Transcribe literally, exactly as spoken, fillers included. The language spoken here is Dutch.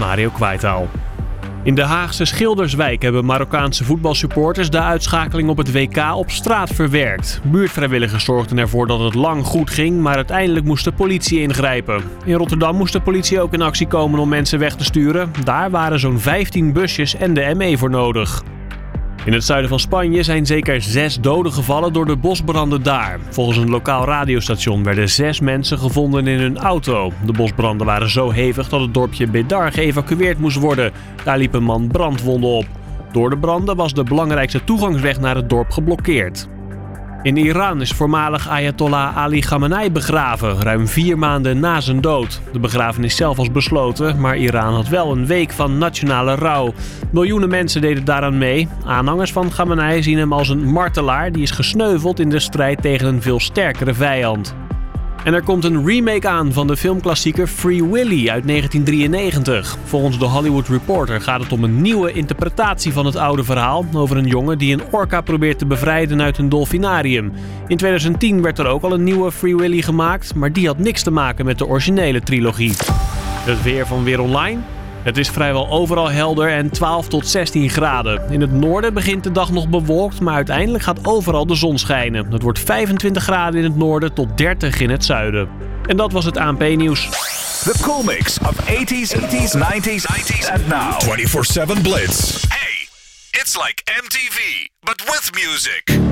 Mario Kwijtaal. In de Haagse Schilderswijk hebben Marokkaanse voetbalsupporters de uitschakeling op het W K op straat verwerkt. Buurtvrijwilligers zorgden ervoor dat het lang goed ging, maar uiteindelijk moest de politie ingrijpen. In Rotterdam moest de politie ook in actie komen om mensen weg te sturen. Daar waren zo'n vijftien busjes en de M E voor nodig. In het zuiden van Spanje zijn zeker zes doden gevallen door de bosbranden daar. Volgens een lokaal radiostation werden zes mensen gevonden in hun auto. De bosbranden waren zo hevig dat het dorpje Bedar geëvacueerd moest worden. Daar liep een man brandwonden op. Door de branden was de belangrijkste toegangsweg naar het dorp geblokkeerd. In Iran is voormalig Ayatollah Ali Khamenei begraven, ruim vier maanden na zijn dood. De begrafenis zelf was besloten, maar Iran had wel een week van nationale rouw. Miljoenen mensen deden daaraan mee. Aanhangers van Khamenei zien hem als een martelaar die is gesneuveld in de strijd tegen een veel sterkere vijand. En er komt een remake aan van de filmklassieker Free Willy uit negentien drieënnegentig. Volgens de Hollywood Reporter gaat het om een nieuwe interpretatie van het oude verhaal over een jongen die een orka probeert te bevrijden uit een dolfinarium. In tweeduizend tien werd er ook al een nieuwe Free Willy gemaakt, maar die had niks te maken met de originele trilogie. Het weer van Weer Online. Het is vrijwel overal helder en twaalf tot zestien graden. In het noorden begint de dag nog bewolkt, maar uiteindelijk gaat overal de zon schijnen. Het wordt vijfentwintig graden in het noorden tot dertig in het zuiden. En dat was het A N P-nieuws. The cool mix of eighties, eighties, nineties, nineties and now. twenty-four seven Blitz. Hey, it's like M T V, but with music.